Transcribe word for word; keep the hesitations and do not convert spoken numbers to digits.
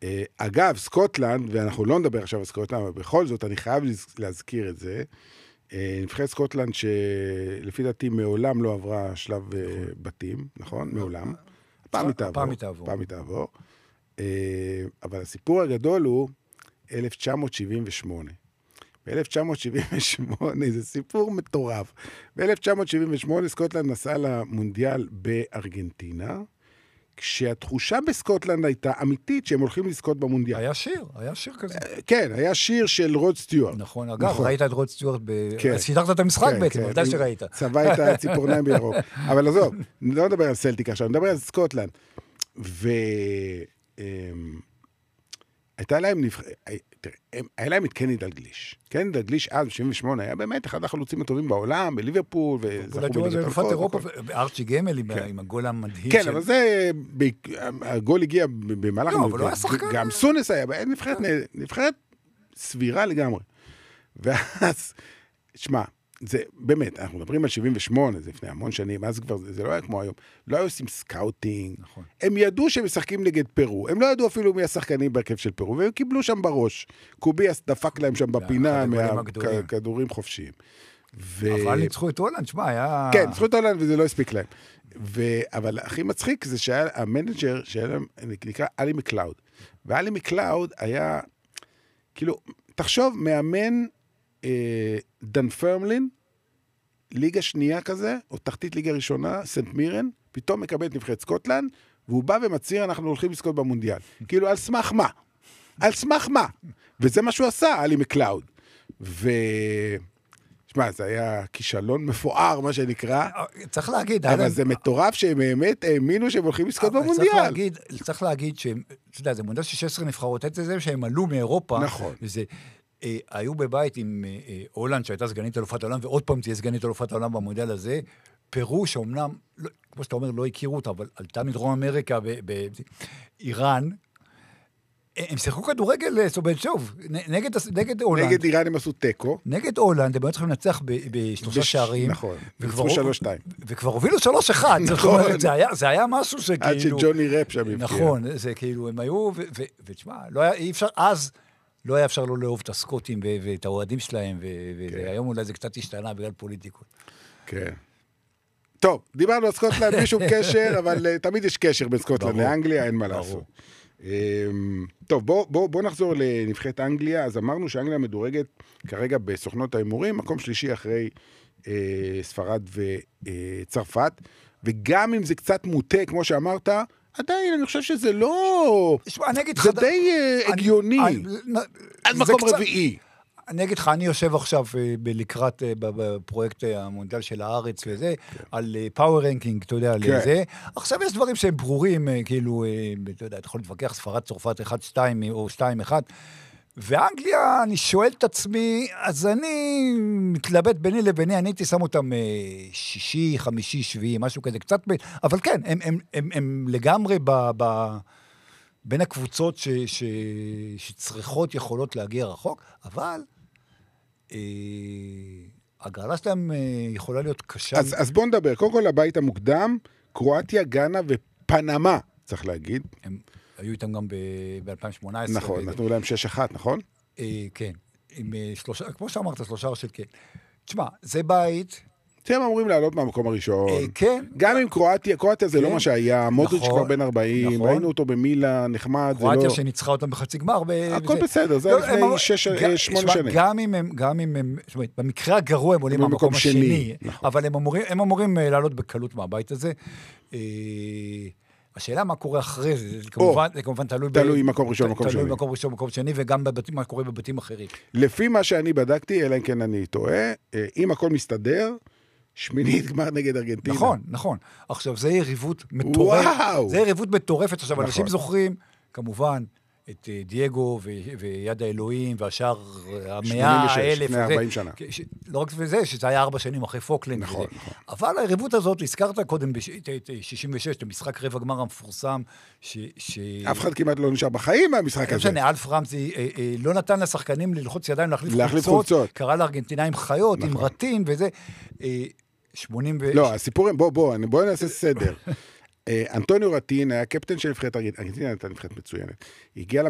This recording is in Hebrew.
אגב, סקוטלנד, ואנחנו לא נדבר עכשיו על סקוטלנד, אבל בכל זאת אני חייב להזכיר את זה, נבחרת סקוטלנד שלפי דעתי מעולם לא עברה שלב בתים, נכון? מעולם. פעם היא תעבור. פעם היא תעבור. אבל הסיפור הגדול הוא אלף תשע מאות שבעים ושמונה. ב-אלף תשע מאות שבעים ושמונה זה סיפור מטורף. ב-אלף תשע מאות שבעים ושמונה סקוטלנד נסעה למונדיאל בארגנטינה, כשהתחושה בסקוטלנד הייתה אמיתית שהם הולכים לזכות במונדיאל. היה שיר, היה שיר כזה. כן, היה שיר של רוד סטיוארט. נכון, אגב, ראית את רוד סטיוארט, אז שידרת את המשחק בעצם, עובדה שראית. צבע את הציפורניים בירוק. אבל עזוב, לא נדבר על סלטיק עכשיו, נדבר על סקוטלנד. והייתה להם, היה להם את קני דלגליש. קני דלגליש אז, ב-שבעים ושמונה, היה באמת אחד החלוצים הטובים בעולם, בליברפול, וזכו בליגת אירופה, וארצ'י גמל עם הגול המדהים. כן, אבל זה, הגול הגיע במהלך... לא, אבל לא היה שחקן. גם סונס היה, נבחרת סבירה לגמרי. ואז, שמע, זה באמת, אנחנו מדברים על שבעים ושמונה, זה לפני המון שנים, אז כבר, זה לא היה כמו היום. לא היו עושים סקאוטינג. נכון. הם ידעו שהם משחקים נגד פרו. הם לא ידעו אפילו מי השחקנים בהרכב של פרו, והם קיבלו שם בראש. קוביאס דפק להם שם בפינה מהכדורים חופשיים. אבל ניצחו את הולנד, שמה, היה... כן, ניצחו את הולנד וזה לא הספיק להם. אבל הכי מצחיק זה שהיה המנג'ר, שהיה להם, נקרא אלי מקלאוד. ואלי מקלאוד היה, כאילו, תחשוב, מאמן דן פרמלין, ליגה שנייה כזה, או תחתית ליגה ראשונה, סנט מירן, פתאום מקבל את נבחרת סקוטלנד, והוא בא ומצהיר, אנחנו הולכים לזכות במונדיאל. כאילו, על סמך מה? על סמך מה? וזה מה שהוא עשה, אלי מקלאוד. ו... שמע, זה היה כישלון מפואר, מה שנקרא. צריך להגיד... אבל זה מטורף שהם באמת האמינו שהם הולכים לזכות במונדיאל. צריך להגיד, צריך להגיד שהם, אתה יודע, זה מונדיאל שש עשרה נבחרות, את זה שהם עלו מאירופה. נכון. וזה... היו בבית עם הולנד, שהייתה סגנית אלופת העולם, ועוד פעם תהיה סגנית אלופת העולם במודל הזה, פירו שאומנם, כמו שאתה אומר, לא הכירו אותה, אבל עלתה מדרום אמריקה, באיראן, הם שיחקו כדורגל, זאת אומרת, שוב, נגד הולנד. נגד איראן הם עשו טקו. נגד הולנד, הם היו צריכים לנצח בשלושה שערים. נכון, ניצחו שלוש שתיים. וכבר הובילו שלוש אחד. נכון. זה היה משהו שכאילו... עד שג'וני רפ שם הבקיע. נכון, זה כאילו, הם היו, ותשמע, אי אפשר, אז... לא היה אפשר לא לאהוב את הסקוטים ואת האוהדים שלהם, והיום אולי זה קצת השתנה בגלל פוליטיקות. כן. טוב, דיברנו על סקוטלנד, בלי שום קשר, אבל תמיד יש קשר בין סקוטלנד לאנגליה, אין מה לעשות. טוב, בואו נחזור לנבחרת אנגליה. אז אמרנו שאנגליה מדורגת כרגע בסוכנות ההימורים, מקום שלישי אחרי ספרד וצרפת, וגם אם זה קצת מוטה, כמו שאמרת, עדיין, אני חושב שזה לא... זה די הגיוני. עד מקום רביעי. אני אגיד לך, אני יושב עכשיו לקראת, בפרויקט המונדיאל של הארץ וזה, על פאוור רנקינג, אתה יודע, לזה. עכשיו יש דברים שהם ברורים, כאילו, אתה יודע, אתה יכול להתווכח, ספרד, צרפת, אחת שתיים או שתיים אחת, ואנגליה, אני שואל את עצמי, אז אני מתלבט ביני לביני, אני הייתי שם אותם שישי, חמישי, שביעי, משהו כזה, קצת, אבל כן, הם, הם, הם, הם לגמרי ב, ב, בין הקבוצות ש, ש, שצריכות יכולות להגיע רחוק, אבל אה, הגרלה שלהם יכולה להיות קשה. אז, אז בוא נדבר, קודם כל הבית המוקדם, קרואטיה, גאנה ופנמה, צריך להגיד. הם... היו איתם גם ב-אלפיים שמונה עשרה. נכון, נתנו להם שש אחת, נכון? כן, עם שלושה, כמו שאמרת, שלושה ראשית, כן. תשמע, זה בית... אתם אמורים לעלות מהמקום הראשון. כן. גם עם קרואטיה, קרואטיה זה לא מה שהיה, מודריץ' כבר בן ארבעים, ראינו אותו במילה, נחמד, זה לא... קרואטיה שניצחה אותם בחצי גמר. הכל בסדר, זה לפני שש, שמונה שנים. גם אם הם, גם אם הם, זאת אומרת, במקרה הגרוע הם עולים מהמקום השני, אבל הם אמורים לעלות בקלות מהבית הזה. השאלה מה קורה אחרי זה, זה כמובן, זה כמובן תלוי, תלוי מקום ראשון, מקום שני. תלוי מקום ראשון, מקום שני, וגם בבתים, מה קורה בבתים אחרים. לפי מה שאני בדקתי, אלא אם כן אני טועה, אם הכל מסתדר, שמינית גמר נגד ארגנטינה. נכון, נכון. עכשיו, זה יריבות מטורפת. וואו! זה יריבות מטורפת. עכשיו, נכון. אנשים זוכרים, כמובן, את דייגו ויד האלוהים, והשאר המאה האלף. לפני ארבעים שנה. לא רק זה, שזה היה ארבע שנים אחרי פוקלנד. נכון, נכון. אבל היריבות הזאת, הזכרת קודם ב-שישים ושש, במשחק רבע גמר המפורסם, אף אחד כמעט לא נשאר בחיים מהמשחק הזה. אלף רמזי לא נתן לשחקנים ללחוץ ידיים, להחליף חולצות, קרא לארגנטינאים חיות, עם רטין וזה. שמונים ו... לא, הסיפורים, בוא, בוא, בוא נעשה סדר. אנטוניו רטין היה קפטן של נבחרת ארגנטינה, הייתה נבחרת מצוינת. הגיע